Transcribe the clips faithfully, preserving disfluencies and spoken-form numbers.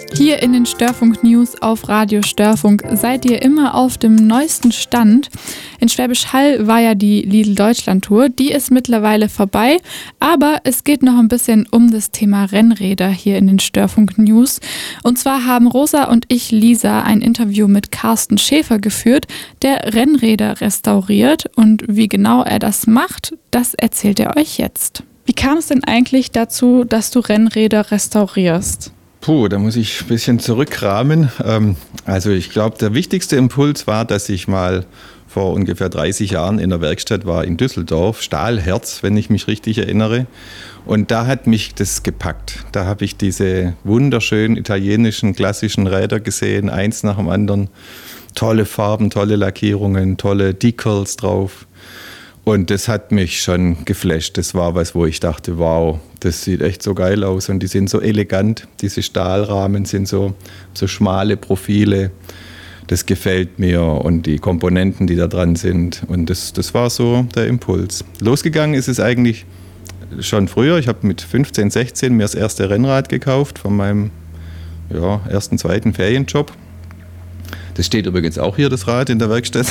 Hier in den Störfunk News auf Radio Störfunk seid ihr immer auf dem neuesten Stand. In Schwäbisch Hall war ja die Lidl Deutschland Tour, die ist mittlerweile vorbei, aber es geht noch ein bisschen um das Thema Rennräder hier in den Störfunk News. Und zwar haben Rosa und ich, Lisa, ein Interview mit Carsten Schäfer geführt, der Rennräder restauriert, und wie genau er das macht, das erzählt er euch jetzt. Wie kam es denn eigentlich dazu, dass du Rennräder restaurierst? Puh, da muss ich ein bisschen zurückkramen. Ähm, also ich glaube, der wichtigste Impuls war, dass ich mal vor ungefähr dreißig Jahren in der Werkstatt war in Düsseldorf, Stahlherz, wenn ich mich richtig erinnere. Und da hat mich das gepackt. Da habe ich diese wunderschönen italienischen klassischen Räder gesehen, eins nach dem anderen. Tolle Farben, tolle Lackierungen, tolle Decals drauf. Und das hat mich schon geflasht. Das war was, wo ich dachte, wow, das sieht echt so geil aus. Und die sind so elegant. Diese Stahlrahmen sind so, so schmale Profile. Das gefällt mir. Und die Komponenten, die da dran sind. Und das, das war so der Impuls. Losgegangen ist es eigentlich schon früher. Ich habe mit fünfzehn, sechzehn mir das erste Rennrad gekauft von meinem ja, ersten, zweiten Ferienjob. Das steht übrigens auch hier, das Rad in der Werkstatt.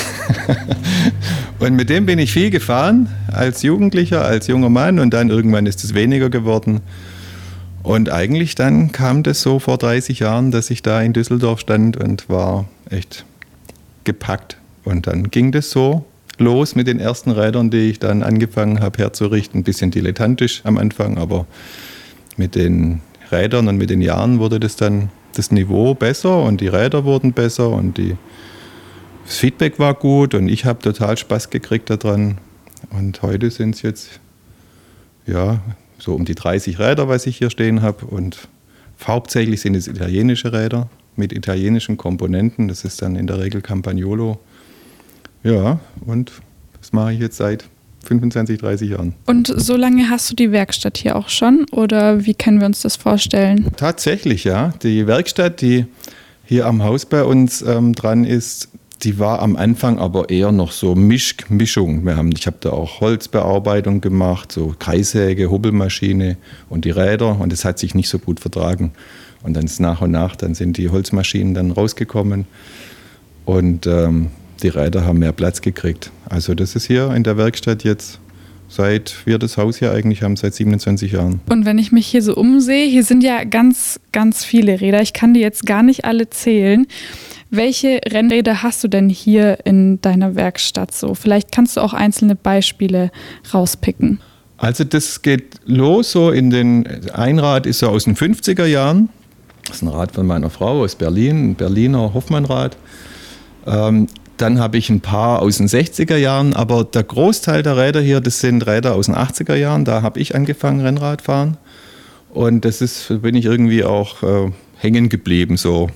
Und mit dem bin ich viel gefahren, als Jugendlicher, als junger Mann. Und dann irgendwann ist es weniger geworden. Und eigentlich dann kam das so vor dreißig Jahren, dass ich da in Düsseldorf stand und war echt gepackt. Und dann ging das so los mit den ersten Rädern, die ich dann angefangen habe herzurichten. Ein bisschen dilettantisch am Anfang, aber mit den Rädern und mit den Jahren wurde das dann das Niveau besser und die Räder wurden besser und die, das Feedback war gut und ich habe total Spaß gekriegt daran. Und heute sind es jetzt ja, so um die dreißig Räder, was ich hier stehen habe. Und hauptsächlich sind es italienische Räder mit italienischen Komponenten. Das ist dann in der Regel Campagnolo. Ja, und das mache ich jetzt seit fünfundzwanzig, dreißig Jahren. Und so lange hast du die Werkstatt hier auch schon? Oder wie können wir uns das vorstellen? Tatsächlich, ja. Die Werkstatt, die hier am Haus bei uns ähm, dran ist, die war am Anfang aber eher noch so Misch, Mischung. Wir haben, ich habe da auch Holzbearbeitung gemacht, so Kreissäge, Hubbelmaschine und die Räder. Und das hat sich nicht so gut vertragen. Und dann ist nach und nach, dann sind die Holzmaschinen dann rausgekommen. Und ähm, die Räder haben mehr Platz gekriegt. Also das ist hier in der Werkstatt jetzt, seit wir das Haus hier eigentlich haben, seit siebenundzwanzig Jahren. Und wenn ich mich hier so umsehe, hier sind ja ganz, ganz viele Räder. Ich kann die jetzt gar nicht alle zählen. Welche Rennräder hast du denn hier in deiner Werkstatt so? Vielleicht kannst du auch einzelne Beispiele rauspicken. Also das geht los so in den, ein Rad ist so aus den fünfziger Jahren. Das ist ein Rad von meiner Frau aus Berlin, ein Berliner Hoffmann-Rad. Ähm, Dann habe ich ein paar aus den sechziger Jahren, aber der Großteil der Räder hier, das sind Räder aus den achtziger Jahren. Da habe ich angefangen, Rennradfahren. Und das ist, bin ich irgendwie auch äh, hängen geblieben. So.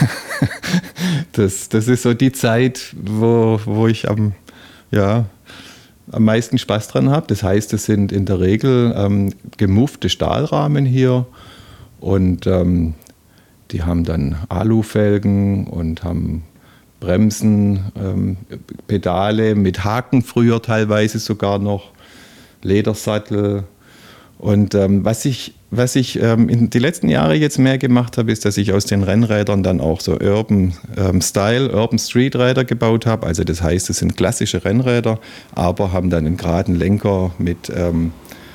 das, das ist so die Zeit, wo, wo ich am, ja, am meisten Spaß dran habe. Das heißt, es sind in der Regel ähm, gemuffte Stahlrahmen hier. Und ähm, die haben dann Alufelgen und haben Bremsen, ähm, Pedale mit Haken früher teilweise sogar noch, Ledersattel. Und ähm, was ich, was ich ähm, in die letzten Jahre jetzt mehr gemacht habe, ist, dass ich aus den Rennrädern dann auch so Urban ähm, Style, Urban Street Räder gebaut habe. Also das heißt, es sind klassische Rennräder, aber haben dann einen geraden Lenker mit ähm,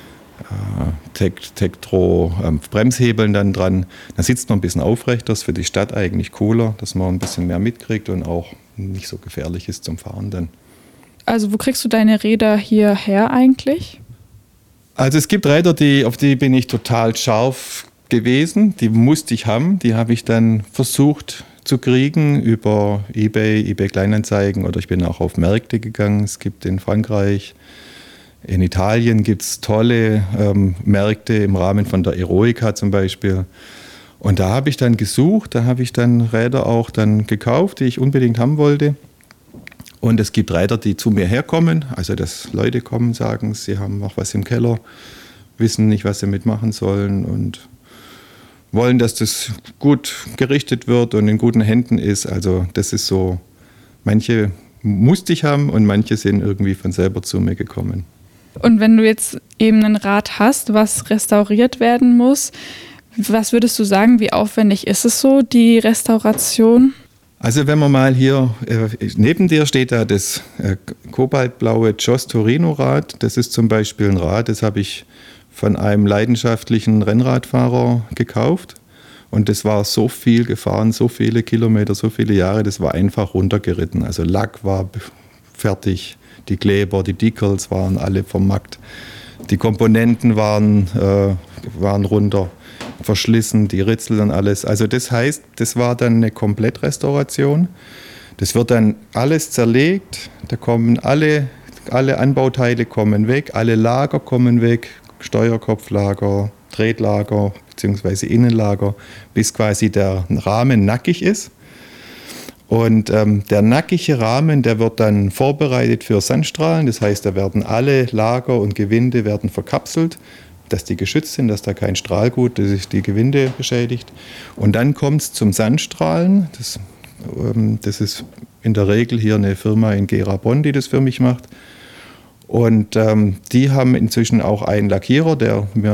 Tektro ähm, Bremshebeln dann dran. Da sitzt man ein bisschen aufrechter, das ist für die Stadt eigentlich cooler, dass man ein bisschen mehr mitkriegt und auch nicht so gefährlich ist zum Fahren dann. Also wo kriegst du deine Räder hierher eigentlich? Also es gibt Räder, die, auf die bin ich total scharf gewesen, die musste ich haben, die habe ich dann versucht zu kriegen über eBay, eBay Kleinanzeigen oder ich bin auch auf Märkte gegangen. Es gibt in Frankreich, in Italien gibt es tolle ähm, Märkte im Rahmen von der Eroica zum Beispiel. Und da habe ich dann gesucht, da habe ich dann Räder auch dann gekauft, die ich unbedingt haben wollte. Und es gibt Räder, die zu mir herkommen, also dass Leute kommen, sagen, sie haben noch was im Keller, wissen nicht, was sie mitmachen sollen und wollen, dass das gut gerichtet wird und in guten Händen ist. Also das ist so, manche musste ich haben und manche sind irgendwie von selber zu mir gekommen. Und wenn du jetzt eben ein Rad hast, was restauriert werden muss, Was würdest du sagen, wie aufwendig ist es so, die Restauration? Also wenn man mal hier, äh, neben dir steht da das äh, kobaltblaue Joss Torino Rad. Das ist zum Beispiel ein Rad, das habe ich von einem leidenschaftlichen Rennradfahrer gekauft. Und das war so viel gefahren, so viele Kilometer, so viele Jahre, das war einfach runtergeritten. Also Lack war fertig, die Kleber, die Decals waren alle vermackt. Die Komponenten waren, äh, waren runter, verschlissen, die Ritzel und alles. Also das heißt, das war dann eine Komplettrestauration. Das wird dann alles zerlegt, da kommen alle, alle Anbauteile kommen weg, alle Lager kommen weg, Steuerkopflager, Tretlager bzw. Innenlager, bis quasi der Rahmen nackig ist. Und ähm, der nackige Rahmen, der wird dann vorbereitet für Sandstrahlen. Das heißt, da werden alle Lager und Gewinde werden verkapselt, dass die geschützt sind, dass da kein Strahlgut, dass sich die Gewinde beschädigt. Und dann kommt es zum Sandstrahlen. Das, ähm, das ist in der Regel hier eine Firma in Gera Bonn, die das für mich macht. Und ähm, die haben inzwischen auch einen Lackierer, der mir